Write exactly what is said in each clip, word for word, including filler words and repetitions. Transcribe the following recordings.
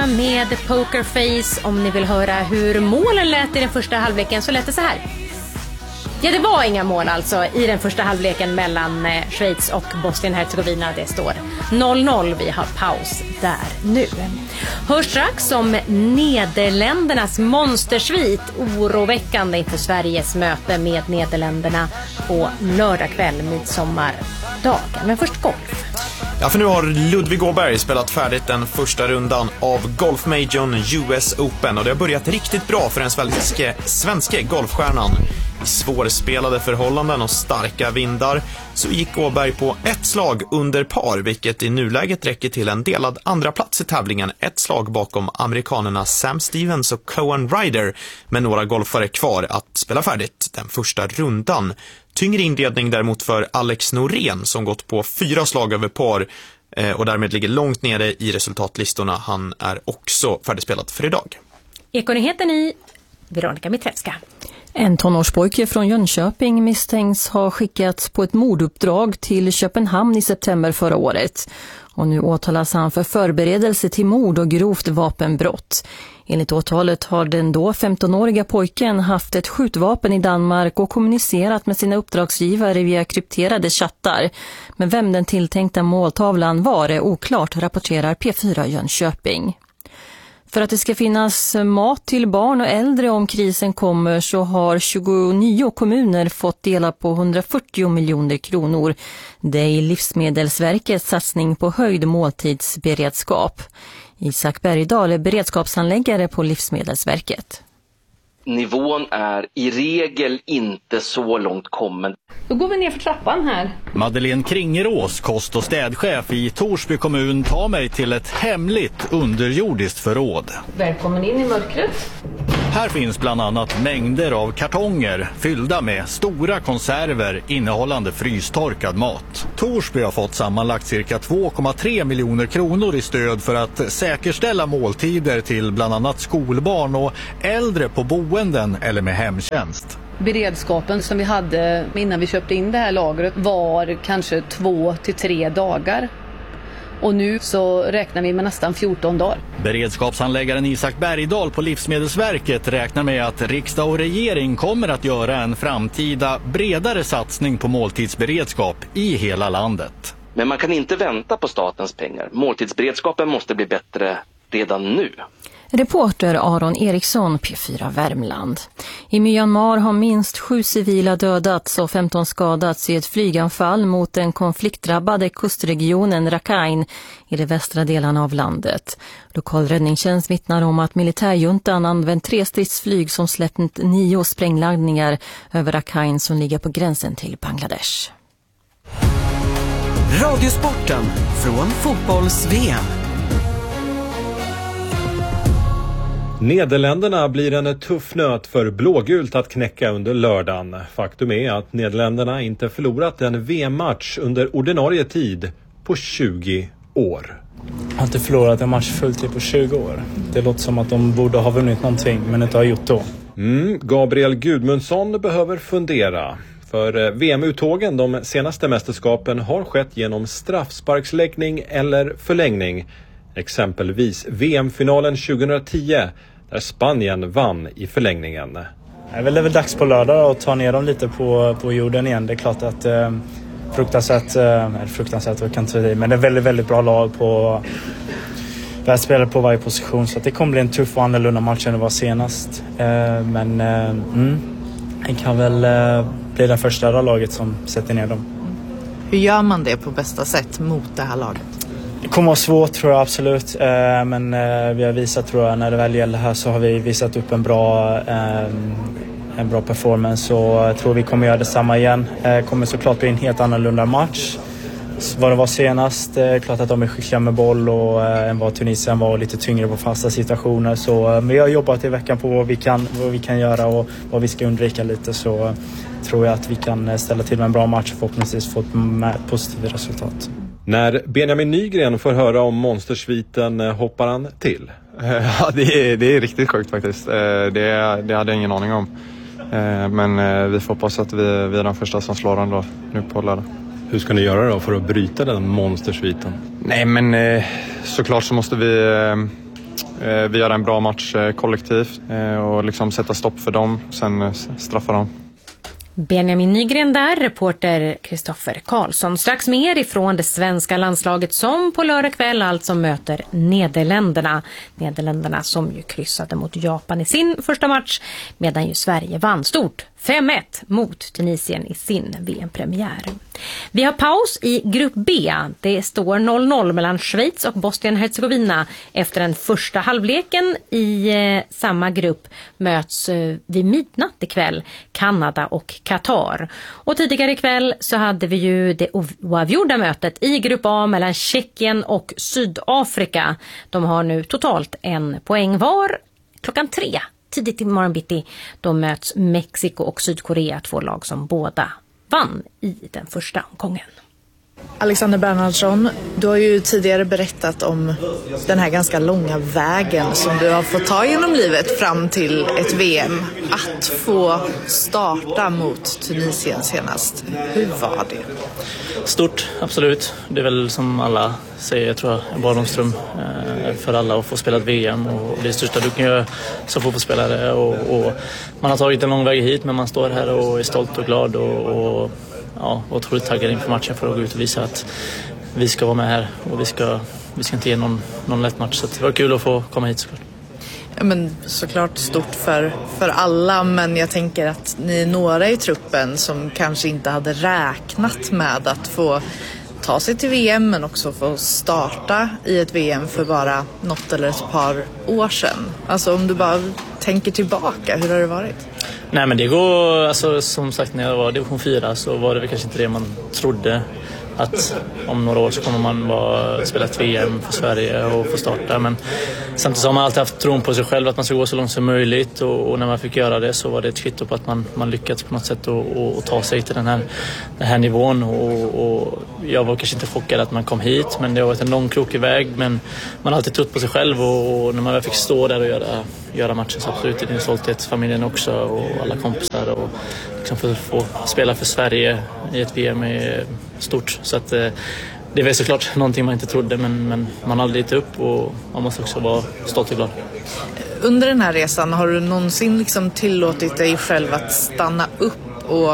Med Pokerface. Om ni vill höra hur målen lät i den första halvleken så lät det så här. Ja, det var inga mål alltså i den första halvleken mellan Schweiz och Bosnien-Hercegovina. Det står noll noll. Vi har paus där nu. Hör strax om Nederländernas monstersvit. Oroväckande inför Sveriges möte med Nederländerna på lördag kväll, midsommardagen. Men först golf. Ja, för nu har Ludvig Åberg spelat färdigt den första rundan av golfmajorn U S Open och det har börjat riktigt bra för den svenske, svenske golfstjärnan. I svårspelade förhållanden och starka vindar så gick Åberg på ett slag under par, vilket i nuläget räcker till en delad andra plats i tävlingen, ett slag bakom amerikanerna Sam Stevens och Cohen Ryder, med några golfare kvar att spela färdigt den första rundan. Tyngre inledning däremot för Alex Norén som gått på fyra slag över par eh, och därmed ligger långt nere i resultatlistorna. Han är också färdigspelad för idag. Ekonyheten i Veronica Mitrevska. En tonårspojke från Jönköping misstänks ha skickats på ett morduppdrag till Köpenhamn i september förra året. Och nu åtalas han för förberedelse till mord och grovt vapenbrott. Enligt åtalet har den då femtonåriga pojken haft ett skjutvapen i Danmark och kommunicerat med sina uppdragsgivare via krypterade chattar. Men vem den tilltänkta måltavlan var är oklart, rapporterar P fyra Jönköping. För att det ska finnas mat till barn och äldre om krisen kommer så har tjugonio kommuner fått dela på hundrafyrtio miljoner kronor. Det är Livsmedelsverkets satsning på höjd måltidsberedskap. Isak Bergdahl är beredskapsanläggare på Livsmedelsverket. Nivån är i regel inte så långt kommen. Då går vi ner för trappan här. Madeleine Kringerås, kost- och städchef i Torsby kommun, tar mig till ett hemligt underjordiskt förråd. Välkommen in i mörkret. Här finns bland annat mängder av kartonger fyllda med stora konserver innehållande frystorkad mat. Torsby har fått sammanlagt cirka två komma tre miljoner kronor i stöd för att säkerställa måltider till bland annat skolbarn och äldre på boenden eller med hemtjänst. Beredskapen som vi hade innan vi köpte in det här lagret var kanske två till tre dagar. Och nu så räknar vi med nästan fjorton dagar. Beredskapsanläggaren Isak Bergdahl på Livsmedelsverket räknar med att riksdag och regering kommer att göra en framtida bredare satsning på måltidsberedskap i hela landet. Men man kan inte vänta på statens pengar. Måltidsberedskapen måste bli bättre redan nu. Reporter Aron Eriksson, P fyra Värmland. I Myanmar har minst sju civila dödats och femton skadats i ett flyganfall mot den konfliktdrabbade kustregionen Rakhine i de västra delarna av landet. Lokal räddningstjänst vittnar om att militärjuntan använt tre stridsflyg som släppt nio sprängladdningar över Rakhine som ligger på gränsen till Bangladesh. Radiosporten från fotbolls-V M. Nederländerna blir en tuff nöt för blågult att knäcka under lördagen. Faktum är att Nederländerna inte förlorat en V M-match under ordinarie tid på tjugo år. Jag har inte förlorat en match fulltid på tjugo år. Det låter som att de borde ha vunnit någonting men inte har gjort då. Mm, Gabriel Gudmundsson behöver fundera. För V M-uttågen de senaste mästerskapen har skett genom straffsparksläggning eller förlängning. Exempelvis V M-finalen tjugohundratio där Spanien vann i förlängningen. Det är väl, det är väl dags på lördag att ta ner dem lite på, på jorden igen. Det är klart att eh, fruktansvärt, eh, fruktansvärt jag kan inte säga, men det är väldigt, väldigt bra lag på världsspelare på varje position. Så att det kommer bli en tuff och annorlunda match än det var senast. Eh, men eh, mm, det kan väl eh, bli den första laget som sätter ner dem. Hur gör man det på bästa sätt mot det här laget? Det kommer vara svårt tror jag absolut, men vi har visat tror jag när det väl gäller här så har vi visat upp en bra, en bra performance och jag tror vi kommer göra detsamma igen. Det kommer såklart bli en helt annorlunda match. Vad det var senast, det är klart att de är skickliga med boll och än vad Tunisien var lite tyngre på fasta situationer. Så vi har jobbat i veckan på vad vi kan, vad vi kan göra och vad vi ska undvika lite så tror jag att vi kan ställa till med en bra match och förhoppningsvis få ett positivt resultat. När Benjamin Nygren får höra om monstersviten hoppar han till. Ja, det är, det är riktigt sjukt faktiskt. Det, det hade jag ingen aning om. Men vi får hoppas att vi, vi är de första som slår den då, nu på lördag. Hur ska ni göra då för att bryta den monstersviten? Nej, men såklart så måste vi vi gör en bra match kollektivt och liksom sätta stopp för dem, sen straffa dem. Benjamin Nygren där, reporter Kristoffer Karlsson. Strax mer ifrån det svenska landslaget som på lördag kväll alltså möter Nederländerna. Nederländerna som ju kryssade mot Japan i sin första match, medan ju Sverige vann stort fem ett mot Tunisien i sin V M-premiär. Vi har paus i grupp B. Det står noll noll mellan Schweiz och Bosnien-Hercegovina. Efter den första halvleken i eh, samma grupp möts eh, vid midnatt ikväll Kanada och Qatar. Och tidigare ikväll så hade vi ju det oavgjorda mötet i grupp A mellan Tjeckien och Sydafrika. De har nu totalt en poäng var. Klockan tre tidigt i morgon bitti då möts Mexiko och Sydkorea, två lag som båda vann i den första omgången. Alexander Bernhardsson, du har ju tidigare berättat om den här ganska långa vägen som du har fått ta genom livet fram till ett V M. Att få starta mot Tunisien senast, hur var det? Stort, absolut. Det är väl som alla säger, jag tror jag, barndomsdröm för alla att få spela ett V M. Och det är det största du kan göra som fotbollsspelare. Och, och man har tagit en lång väg hit, men man står här och är stolt och glad och, och ja, otroligt taggad inför matchen för att gå ut och visa att vi ska vara med här och vi ska, vi ska inte ge någon, någon lätt match. Så det var kul att få komma hit såklart. Ja, men såklart stort för, för alla, men jag tänker att ni är några i truppen som kanske inte hade räknat med att få ta sig till V M, men också få starta i ett V M för bara något eller ett par år sedan. Alltså om du bara tänker tillbaka, hur har det varit? Nej, men det går, alltså, som sagt, när jag var division fyra så var det väl kanske inte det man trodde, att om några år så kommer man bara spela ett V M för Sverige och få starta. Men samtidigt har man alltid haft tron på sig själv att man ska gå så långt som möjligt, och, och när man fick göra det så var det ett kvitto på att man, man lyckats på något sätt och, och, och ta sig till den här, den här nivån. Och, och jag var kanske inte chockad att man kom hit, men det har varit en lång krokig väg, men man har alltid trott på sig själv, och, och när man fick stå där och göra, göra matchen så absolut i din stolthet, familjen också och alla kompisar, och liksom få, få spela för Sverige i ett V M är stort. Så att eh, det är väl såklart någonting man inte trodde, men, men man har aldrig gett upp, och man måste också vara stolt och glad. Under den här resan, har du någonsin liksom tillåtit dig själv att stanna upp och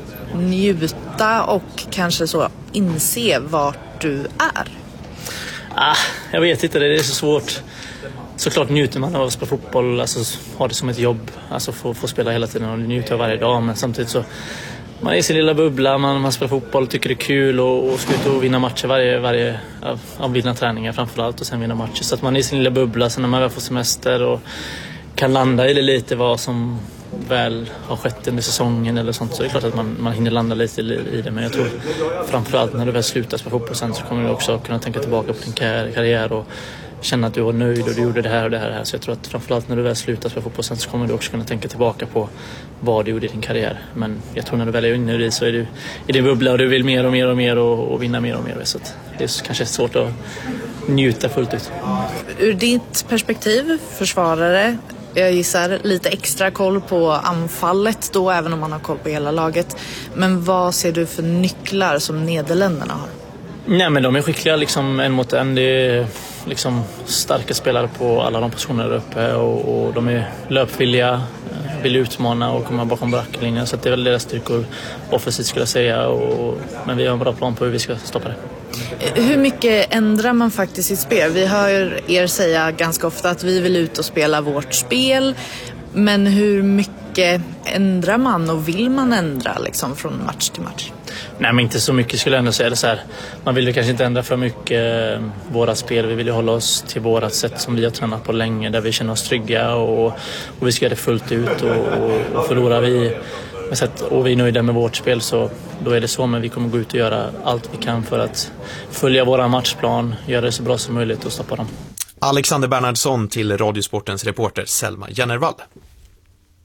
njuta och kanske så inse vart du är? Ah, jag vet inte, det är så svårt. Såklart njuter man av att spela fotboll, alltså ha det som ett jobb, alltså få, få spela hela tiden och njuta varje dag, men samtidigt så man är i sin lilla bubbla, man, man spelar fotboll, tycker det är kul och, och ska ut och vinna matcher varje, varje ja, vinna träningar framförallt och sen vinna matcher, så att man är i sin lilla bubbla. Sen när man väl får semester och kan landa i det lite vad som väl har skett under säsongen eller sånt, så är det klart att man, man hinner landa lite i, i det, men jag tror framförallt när du väl slutar spela fotboll sen så kommer du också kunna tänka tillbaka på din kar- karriär och känna att du var nöjd och du gjorde det här och det här, och det här. Så jag tror att framförallt när du väl slutar spela fotboll sen så kommer du också kunna tänka tillbaka på vad du gjorde i din karriär. Men jag tror när du väl är inne i det så är du i din bubbla och du vill mer och mer och mer och, och vinna mer och mer. Så att det är kanske svårt att njuta fullt ut. Ur ditt perspektiv, försvarare, jag gissar lite extra koll på anfallet då, även om man har koll på hela laget. Men vad ser du för nycklar som Nederländerna har? Nej, men de är skickliga liksom en mot en. Det är liksom starka spelare på alla de positionerna där uppe, och, och de är löpvilliga, vill utmana och komma bakom backlinjen, så att det är väl deras styrkor offensivt skulle jag säga, och, men vi har en bra plan på hur vi ska stoppa det. Hur mycket ändrar man faktiskt sitt spel? Vi hör er säga ganska ofta att vi vill ut och spela vårt spel, men hur mycket ändrar man och vill man ändra liksom från match till match? Nej, men inte så mycket skulle jag ändå säga det så här. Man vill ju kanske inte ändra för mycket våra spel. Vi vill ju hålla oss till vårat sätt som vi har tränat på länge, där vi känner oss trygga, och, och vi ska göra det fullt ut, och, och, och förlorar vi och vi är nöjda med vårt spel, så då är det så, men vi kommer gå ut och göra allt vi kan för att följa våra matchplan, göra det så bra som möjligt och stoppa dem. Alexander Bernhardsson till Radiosportens reporter Selma Jennervall.